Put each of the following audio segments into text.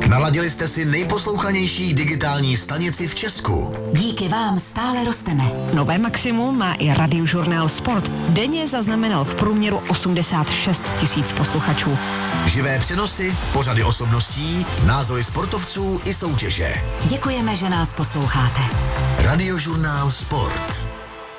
Naladili jste si nejposlouchanější digitální stanici v Česku. Díky vám stále rosteme. Nové maximum má i Radiožurnál Sport. Denně zaznamenal v průměru 86 000 posluchačů. Živé přenosy, pořady osobností, názory sportovců i soutěže. Děkujeme, že nás posloucháte. Radiožurnál Sport.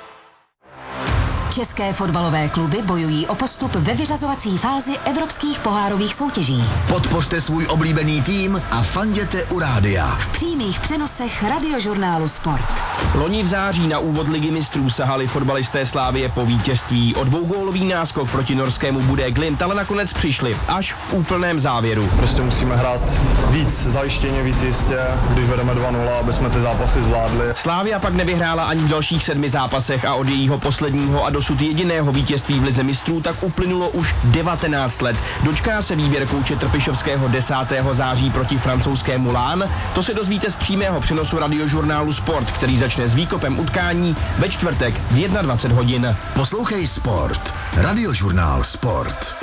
České fotbalové kluby bojují o postup ve vyřazovací fázi evropských pohárových soutěží. Podpořte svůj oblíbený tým a fanděte u rádia. V přímých přenosech Radiožurnálu Sport. Loni v září na úvod Ligy mistrů sahali fotbalisté Slávie po vítězství. O dvougólový náskok proti norskému Bodø Glimt ale nakonec přišli až v úplném závěru. Prostě musíme hrát víc zajištěně, víc jistě, když vedeme 2-0, aby jsme ty zápasy zvládli. Slávia pak nevyhrála ani v dalších 7 zápasech a od jejího posledního a dosud jediného vítězství v Lize mistrů tak uplynulo už 19 let. Dočká se výběr kouče Trpišovského 10. září proti francouzskému Lán. To se dozvíte z přímého přenosu Radiožurnálu Sport, který začne s výkopem utkání ve čtvrtek v 21 hodin. Poslouchej Sport. Radiožurnál Sport.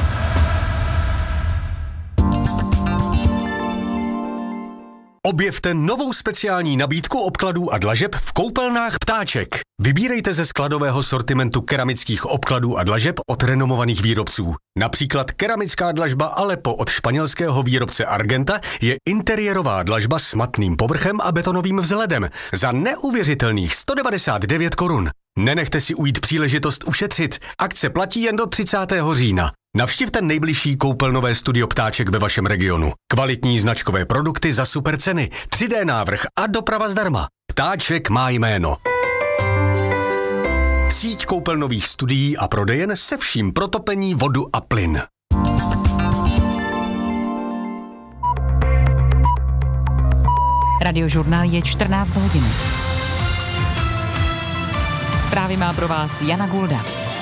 Objevte novou speciální nabídku obkladů a dlažeb v koupelnách Ptáček. Vybírejte ze skladového sortimentu keramických obkladů a dlažeb od renomovaných výrobců. Například keramická dlažba Aleppo od španělského výrobce Argenta je interiérová dlažba s matným povrchem a betonovým vzhledem za neuvěřitelných 199 korun. Nenechte si ujít příležitost ušetřit. Akce platí jen do 30. října. Navštivte nejbližší koupelnové studio Ptáček ve vašem regionu. Kvalitní značkové produkty za super ceny, 3D návrh a doprava zdarma. Ptáček má jméno. Síť koupelnových studií a prodejen se vším pro topení, vodu a plyn. Radiožurnál je 14 hodin. Zprávy má pro vás Jana Gulda.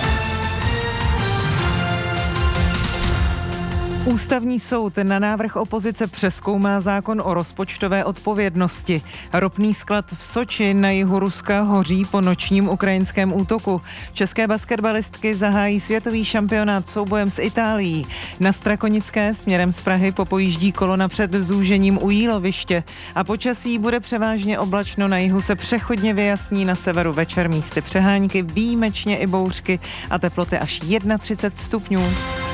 Ústavní soud na návrh opozice přezkoumá zákon o rozpočtové odpovědnosti. Ropný sklad v Soči na jihu Ruska hoří po nočním ukrajinském útoku. České basketbalistky zahájí světový šampionát soubojem s Itálií. Na Strakonické směrem z Prahy popojíždí kolona před zúžením u Jíloviště. A počasí bude převážně oblačno, na jihu se přechodně vyjasní, na severu večer místy přehánky, výjimečně i bouřky a teploty až 31 stupňů.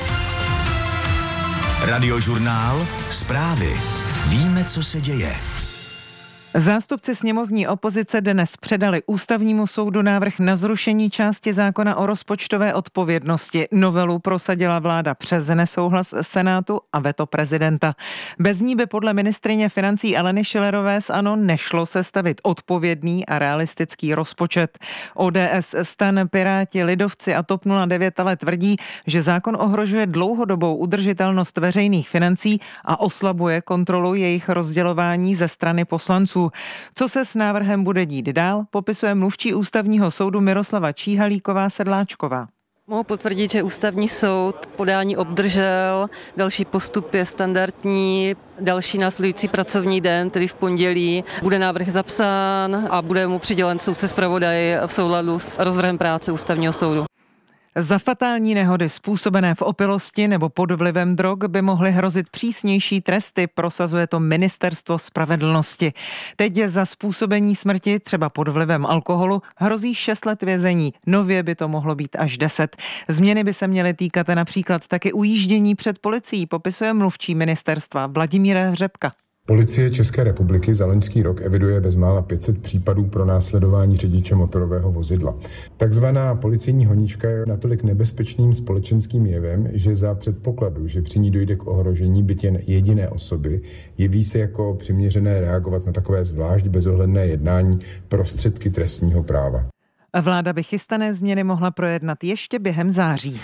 Radiožurnál Zprávy. Víme, co se děje. Zástupci sněmovní opozice dnes předali Ústavnímu soudu návrh na zrušení části zákona o rozpočtové odpovědnosti. Novelu prosadila vláda přes nesouhlas Senátu a veto prezidenta. Bez ní by podle ministryně financí Aleny Schillerové z ANO nešlo sestavit odpovědný a realistický rozpočet. ODS, STAN, Piráti, Lidovci a TOP 09 ale tvrdí, že zákon ohrožuje dlouhodobou udržitelnost veřejných financí a oslabuje kontrolu jejich rozdělování ze strany poslanců. Co se s návrhem bude dít dál, popisuje mluvčí Ústavního soudu Miroslava Číhalíková-Sedláčková. Mohu potvrdit, že Ústavní soud podání obdržel, další postup je standardní, další následující pracovní den, tedy v pondělí, bude návrh zapsán a bude mu přidělen soudce zpravodaj v souladu s rozvrhem práce Ústavního soudu. Za fatální nehody způsobené v opilosti nebo pod vlivem drog by mohly hrozit přísnější tresty, prosazuje to Ministerstvo spravedlnosti. Teď za způsobení smrti, třeba pod vlivem alkoholu, hrozí 6 let vězení. Nově by to mohlo být až 10. Změny by se měly týkat například taky ujíždění před policií, popisuje mluvčí ministerstva Vladimír Hřebka. Policie České republiky za loňský rok eviduje bezmála 500 případů pro následování řidiče motorového vozidla. Takzvaná policejní honička je natolik nebezpečným společenským jevem, že za předpokladu, že při ní dojde k ohrožení byt jen jediné osoby, jeví se jako přiměřené reagovat na takové zvlášť bezohledné jednání prostředky trestního práva. Vláda by chystané změny mohla projednat ještě během září.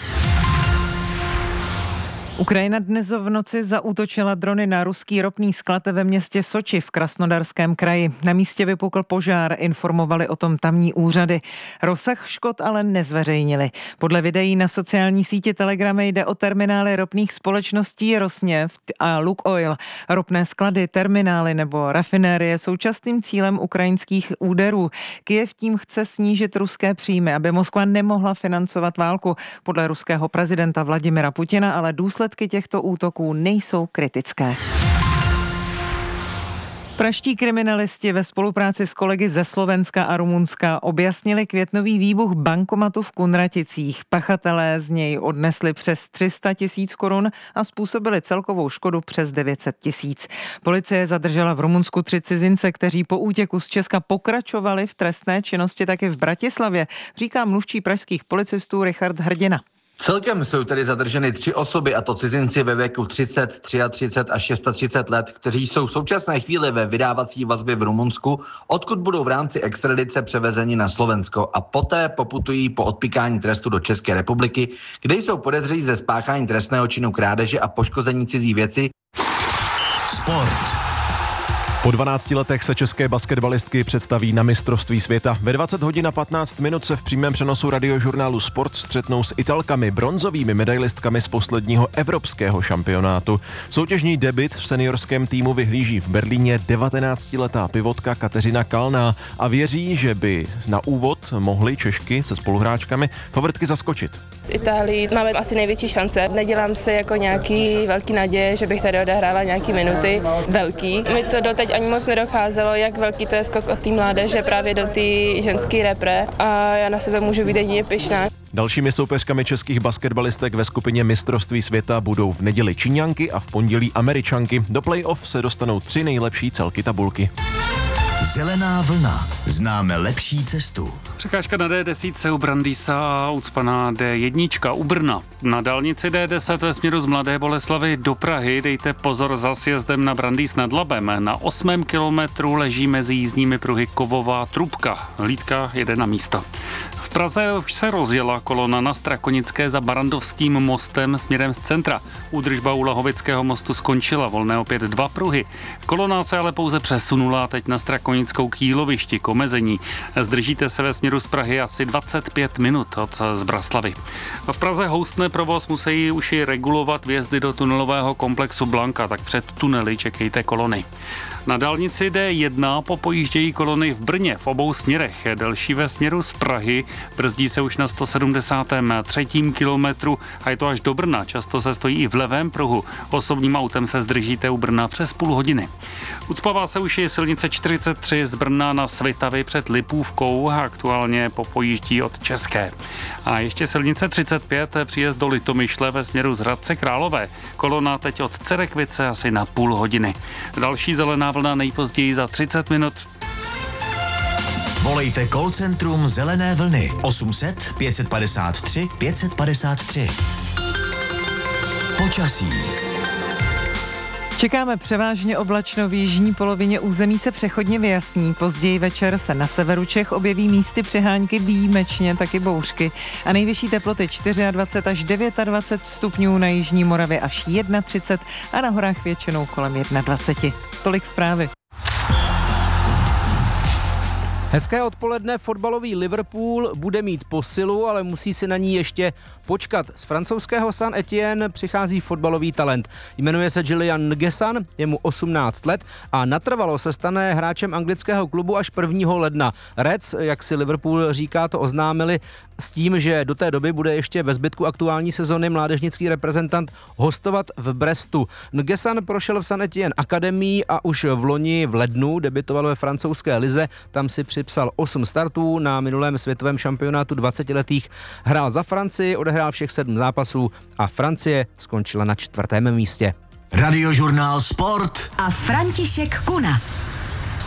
Ukrajina dnes v noci zaútočila drony na ruský ropný sklad ve městě Soči v Krasnodarském kraji. Na místě vypukl požár, informovali o tom tamní úřady. Rozsah škod ale nezveřejnili. Podle videí na sociální síti Telegram jde o terminály ropných společností Rosneft a Lukoil. Ropné sklady, terminály nebo rafinérie jsou častým cílem ukrajinských úderů. Kyjev tím chce snížit ruské příjmy, aby Moskva nemohla financovat válku. Podle ruského prezidenta Vladimira Putina ale důsledky těchto útoků nejsou kritické. Praští kriminalisti ve spolupráci s kolegy ze Slovenska a Rumunska objasnili květnový výbuch bankomatu v Kunraticích. Pachatelé z něj odnesli přes 300 000 korun a způsobili celkovou škodu přes 900 000. Policie zadržela v Rumunsku 3 cizince, kteří po útěku z Česka pokračovali v trestné činnosti taky v Bratislavě, říká mluvčí pražských policistů Richard Hrdina. Celkem jsou tedy zadrženy 3 osoby, a to cizinci ve věku 30, 33 a 36 let, kteří jsou v současné chvíli ve vydávací vazbě v Rumunsku, odkud budou v rámci extradice převezeni na Slovensko a poté poputují po odpíkání trestu do České republiky, kde jsou podezřelí ze spáchání trestného činu krádeže a poškození cizí věci. Sport. Po 12 letech se české basketbalistky představí na mistrovství světa. Ve 20 hodin a 15 minut se v přímém přenosu radiožurnálu Sport střetnou s Italkami, bronzovými medailistkami z posledního evropského šampionátu. Soutěžní debut v seniorském týmu vyhlíží v Berlíně 19letá pivotka Kateřina Kalná a věří, že by na úvod mohly Češky se spoluhráčkami favoritky zaskočit. Z Itálii máme asi největší šance. Nedělám si jako nějaký velký naděje, že bych tady odehrála nějaký minuty velký. Mi to doteď ani moc nedocházelo, jak velký to je skok od té mládeže právě do té ženské repre a já na sebe můžu být jedině pyšná. Dalšími soupeřkami českých basketbalistek ve skupině mistrovství světa budou v neděli Číňanky a v pondělí Američanky. Do play-off se dostanou 3 nejlepší celky tabulky. Zelená vlna. Známe lepší cestu. Překážka na D10 u Brandýsa a ucpaná D1 u Brna. Na dálnici D10 ve směru z Mladé Boleslavi do Prahy dejte pozor za sjezdem na Brandýs nad Labem. Na 8. kilometru leží mezi jízdními pruhy kovová trubka. Hlídka jede na místo. V Praze už se rozjela kolona na Strakonické za Barandovským mostem směrem z centra. Údržba u Lahovického mostu skončila, volné opět 2 pruhy. Kolona se ale pouze přesunula teď na Strakonickou k jílovišti k omezení. Zdržíte se ve směru z Prahy asi 25 minut od Zbraslavy. V Praze houstne provoz, musí už i regulovat vjezdy do tunelového komplexu Blanka, tak před tunely čekejte kolony. Na dálnici D1 popojíždějí kolony v Brně v obou směrech. Delší ve směru z Prahy, brzdí se už na 173. kilometru a je to až do Brna. Často se stojí i v levém pruhu. Osobním autem se zdržíte u Brna přes půl hodiny. Ucpává se už i silnice 43 z Brna na Svitavy před Lipůvkou a aktuálně popojíždí od České. A ještě silnice 35, příjezd do Litomyšle ve směru z Hradce Králové. Kolona teď od Cerekvice asi na půl hodiny. Další zelená vlna nejpozději za 30 minut. Volejte call centrum Zelené vlny 800 553 553. Počasí. Čekáme převážně oblačno, v jižní polovině území se přechodně vyjasní. Později večer se na severu Čech objeví místy přehánky, výjimečně taky bouřky. A nejvyšší teploty 24 až 29 stupňů, na jižní Moravě až 31 a na horách většinou kolem 21. Tolik zprávy. Hezké odpoledne, fotbalový Liverpool bude mít posilu, ale musí si na ní ještě počkat. Z francouzského Saint-Étienne přichází fotbalový talent. Jmenuje se Julian Ngesan, je mu 18 let a natrvalo se stane hráčem anglického klubu až 1. ledna. Reds, jak si Liverpool říká, to oznámili s tím, že do té doby bude ještě ve zbytku aktuální sezony mládežnický reprezentant hostovat v Brestu. Ngesan prošel v Saint-Étienne akademii a už v loni v lednu debitoval ve francouzské lize, tam si připsal 8 startů, na minulém světovém šampionátu 20letých hrál za Francii, odehrál všech 7 zápasů a Francie skončila na 4. místě. Radiožurnál Sport a František Kuna.